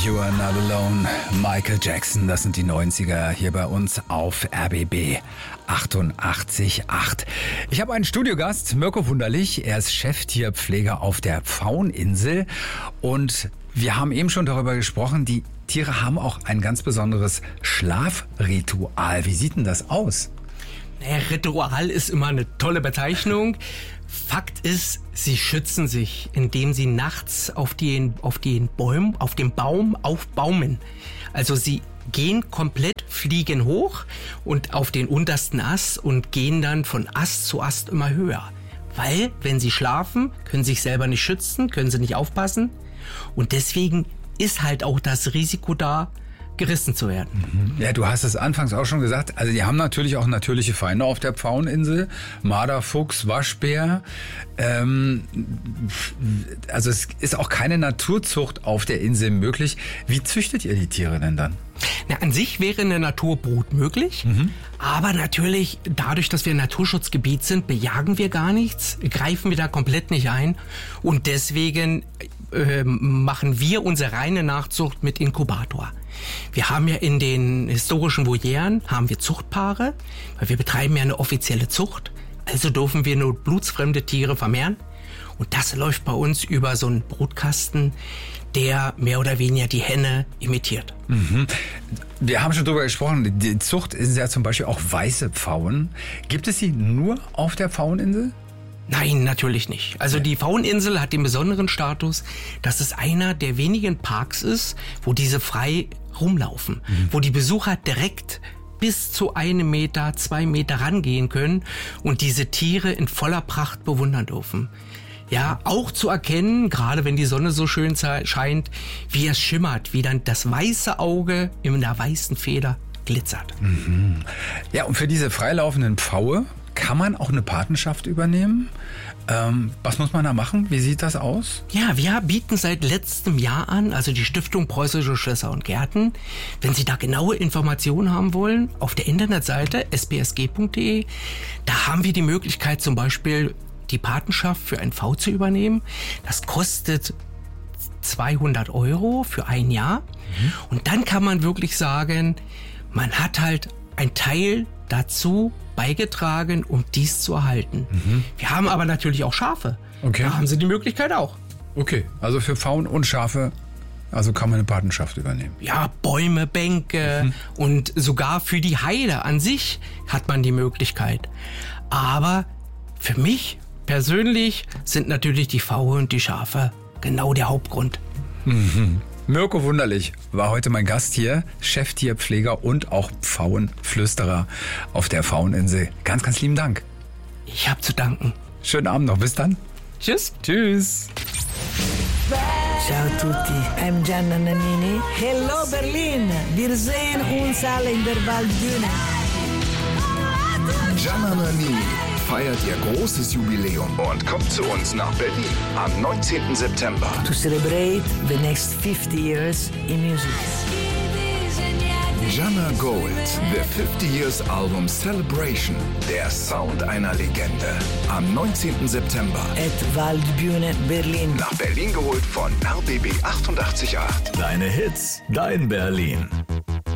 You Are Not Alone, Michael Jackson, das sind die 90er hier bei uns auf RBB 88.8. Ich habe einen Studiogast, Mirko Wunderlich, er ist Cheftierpfleger auf der Pfaueninsel und wir haben eben schon darüber gesprochen, die Tiere haben auch ein ganz besonderes Schlafritual. Wie sieht denn das aus? Naja, Ritual ist immer eine tolle Bezeichnung. Fakt ist, sie schützen sich, indem sie nachts auf dem Baum aufbaumen. Also sie gehen komplett, fliegen hoch und auf den untersten Ast und gehen dann von Ast zu Ast immer höher. Weil, wenn sie schlafen, können sie sich selber nicht schützen, können sie nicht aufpassen. Und deswegen ist halt auch das Risiko da, gerissen zu werden. Ja, du hast es anfangs auch schon gesagt, also die haben natürlich auch natürliche Feinde auf der Pfaueninsel, Marder, Fuchs, Waschbär, also es ist auch keine Naturzucht auf der Insel möglich. Wie züchtet ihr die Tiere denn dann? Na, an sich wäre eine Naturbrut möglich, aber natürlich dadurch, dass wir ein Naturschutzgebiet sind, bejagen wir gar nichts, greifen wir da komplett nicht ein und deswegen machen wir unsere reine Nachzucht mit Inkubator. Wir haben ja in den historischen Volieren haben wir Zuchtpaare, weil wir betreiben ja eine offizielle Zucht, also dürfen wir nur blutsfremde Tiere vermehren und das läuft bei uns über so einen Brutkasten, der mehr oder weniger die Henne imitiert. Wir haben schon drüber gesprochen, die Zucht ist ja zum Beispiel auch weiße Pfauen. Gibt es sie nur auf der Pfaueninsel? Nein, natürlich nicht. Also die Pfaueninsel hat den besonderen Status, dass es einer der wenigen Parks ist, wo diese frei rumlaufen, wo die Besucher direkt bis zu 1 Meter, 2 Meter rangehen können und diese Tiere in voller Pracht bewundern dürfen. Ja, auch zu erkennen, gerade wenn die Sonne so schön scheint, wie es schimmert, wie dann das weiße Auge in der weißen Feder glitzert. Ja, und für diese freilaufenden Pfaue kann man auch eine Patenschaft übernehmen? Was muss man da machen? Wie sieht das aus? Ja, wir bieten seit letztem Jahr an, also die Stiftung Preußische Schlösser und Gärten, wenn Sie da genaue Informationen haben wollen, auf der Internetseite spsg.de, da haben wir die Möglichkeit zum Beispiel die Patenschaft für ein Pfau zu übernehmen. Das kostet 200 € für 1 Jahr. Und dann kann man wirklich sagen, man hat halt ein Teil dazu beigetragen, um dies zu erhalten. Wir haben aber natürlich auch Schafe. Okay. Da haben Sie die Möglichkeit auch. Okay, also für Pfauen und Schafe, also kann man eine Patenschaft übernehmen. Ja, Bäume, Bänke und sogar für die Heide an sich hat man die Möglichkeit. Aber für mich persönlich sind natürlich die Pfaue und die Schafe genau der Hauptgrund. Mirko Wunderlich war heute mein Gast hier, Cheftierpfleger und auch Pfauenflüsterer auf der Pfaueninsel. Ganz, ganz lieben Dank. Ich habe zu danken. Schönen Abend noch. Bis dann. Tschüss. Tschüss. Ciao a tutti, I'm Gianna Nannini. Hello Berlin, wir sehen uns alle in der Waldbühne. Gianna Nannini feiert ihr großes Jubiläum und kommt zu uns nach Berlin am 19. September. To celebrate the next 50 years in music. Gianna Gold, the 50 Years Album Celebration, der Sound einer Legende. Am 19. September. At Waldbühne Berlin. Nach Berlin geholt von RBB 88.8. Deine Hits, dein Berlin.